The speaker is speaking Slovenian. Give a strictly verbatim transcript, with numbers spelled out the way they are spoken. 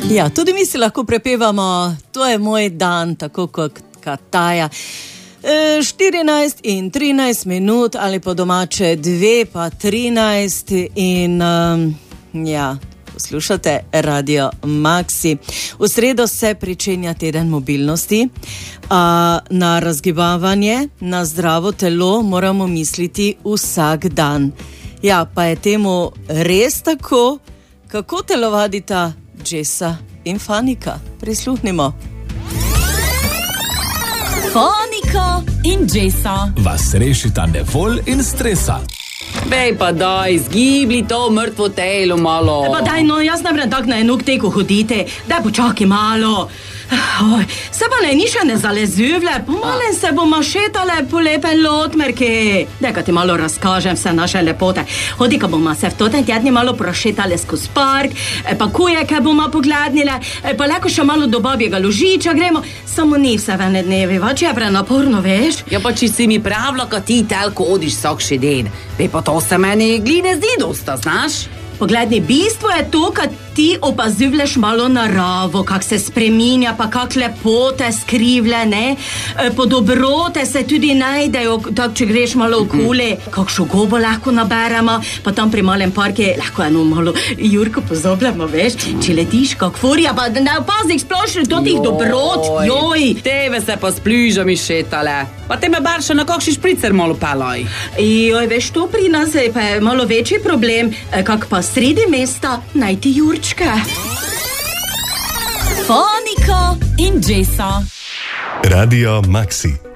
Ja, tudi mi si lahko prepevamo, to je moj dan, tako kot Kataja. E, štirinajst in trinajst minut ali po domače dve pa trinajst in um, ja, poslušate Radio Maxi. V sredo se pričenja teden mobilnosti. A, na razgibavanje, na zdravo telo moramo misliti vsak dan. Ja, pa je temu res tako, kako telovadita Jessa in Fanika. Prisluhnimo. Fanika in Jessa vas rešita nevolj in stresa. Bej pa daj, zgibli to mrtvo telo malo. Pa daj, no, jaz ne vrem tak na eno k teku hodite. Daj počakaj malo. Oj, se pa ne niša ne zalezuvle, pomalen se bomo šetale po lepe lotmerke. Daj, ka ti malo razkažem vse naše lepote. Hodi, ka bomo se v totem tjedni malo prošetale skozi park, pa kuje, ka bomo poglednile, pa leko še malo do babjega ložiča gremo. Samo ni vse v ene dnevi, vač je prenaporno, veš? Ja, pa če si mi pravila, ka ti telko odiš vsak še den. Bej pa to se meni gline zdi dosta, znaš? Pogledni, bistvo je to, kad ti opazuješ malo naravo, kak se spreminja, pa kak lepote skrivle, ne? E, po dobrote se tudi najdejo, tak, če greš malo okoli, kakšo gobo lahko naberemo, pa tam pri malem parke lahko eno malo Jurko pozobljamo, veš? Če letiš kak furija, pa ne opaznik splošno totih dobrot, joj! Tebe se pa s pljužami šetale, pa te me barša na kakšni špricer malo pelaj. Joj, veš, to pri nas je pa malo večji problem, kak pa sredi mesta najti Jurčka. Fanika in Jessa. Radio Maxi.